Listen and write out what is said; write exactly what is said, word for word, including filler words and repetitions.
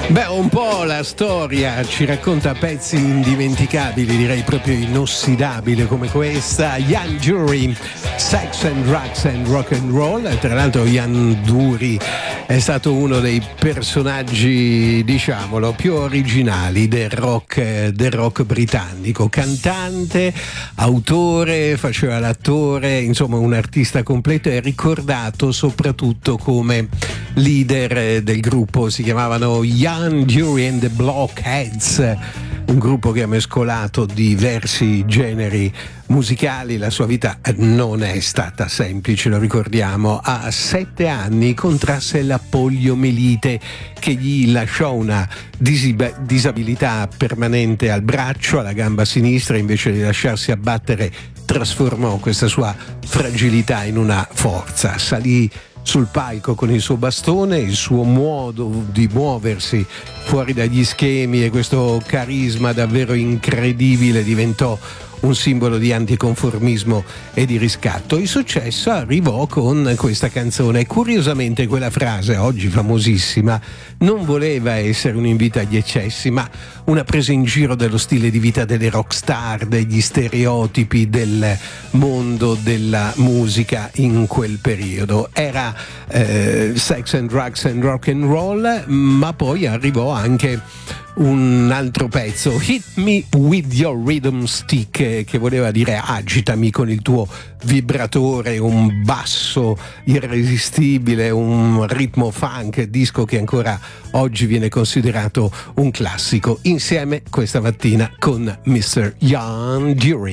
Beh, un po' la storia ci racconta pezzi indimenticabili, direi proprio inossidabili come questa. Ian Dury, Sex and Drugs and Rock and Roll. Tra l'altro Ian Dury è stato uno dei personaggi, diciamolo, più originali del rock, del rock britannico. Cantante, autore, faceva l'attore, insomma un artista completo, e ricordato soprattutto come leader del gruppo. Si chiamavano Ian Dury and the Blockheads, un gruppo che ha mescolato diversi generi musicali. La sua vita non è stata semplice, lo ricordiamo. A sette anni contrasse la poliomielite, che gli lasciò una disib- disabilità permanente al braccio, alla gamba sinistra. Invece di lasciarsi abbattere, trasformò questa sua fragilità in una forza. Salì sul palco con il suo bastone, il suo modo di muoversi fuori dagli schemi e questo carisma davvero incredibile diventò un simbolo di anticonformismo e di riscatto. Il successo arrivò con questa canzone. Curiosamente quella frase, oggi famosissima, non voleva essere un invito agli eccessi, ma una presa in giro dello stile di vita delle rockstar, degli stereotipi del mondo della musica in quel periodo. Era eh, Sex and Drugs and Rock and Roll, ma poi arrivò anche un altro pezzo, Hit Me With Your Rhythm Stick, che voleva dire agitami con il tuo vibratore, un basso irresistibile, un ritmo funk, disco che ancora oggi viene considerato un classico, insieme questa mattina con mister Ian Dury.